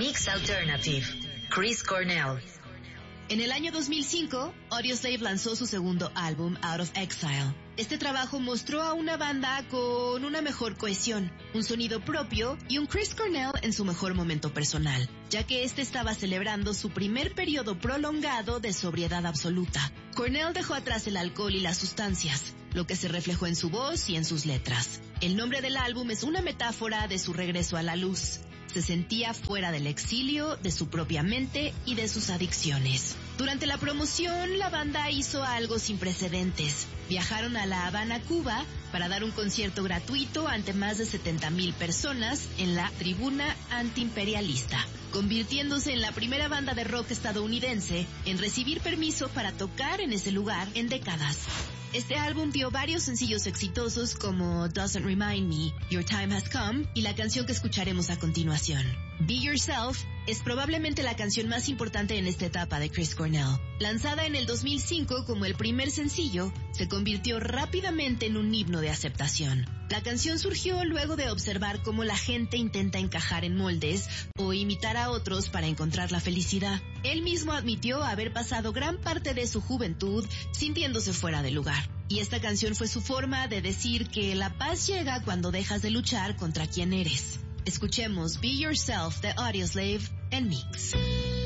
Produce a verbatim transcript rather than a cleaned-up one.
Mix Alternative, Chris Cornell. En el año dos mil cinco, Audioslave lanzó su segundo álbum, Out of Exile. Este trabajo mostró a una banda con una mejor cohesión, un sonido propio y un Chris Cornell en su mejor momento personal, ya que este estaba celebrando su primer periodo prolongado de sobriedad absoluta. Cornell dejó atrás el alcohol y las sustancias, lo que se reflejó en su voz y en sus letras. El nombre del álbum es una metáfora de su regreso a la luz. Se sentía fuera del exilio, de su propia mente y de sus adicciones. Durante la promoción, la banda hizo algo sin precedentes. Viajaron a La Habana, Cuba, para dar un concierto gratuito ante más de setenta mil personas en la Tribuna Antiimperialista, convirtiéndose en la primera banda de rock estadounidense en recibir permiso para tocar en ese lugar en décadas. Este álbum dio varios sencillos exitosos como Doesn't Remind Me, Your Time Has Come y la canción que escucharemos a continuación. Be Yourself es probablemente la canción más importante en esta etapa de Chris Cornell. Lanzada en el dos mil cinco como el primer sencillo, se convirtió rápidamente en un himno de aceptación. La canción surgió luego de observar cómo la gente intenta encajar en moldes o imitar a otros para encontrar la felicidad. Él mismo admitió haber pasado gran parte de su juventud sintiéndose fuera de lugar. Y esta canción fue su forma de decir que la paz llega cuando dejas de luchar contra quien eres. Escuchemos Be Yourself de Audioslave en Mix.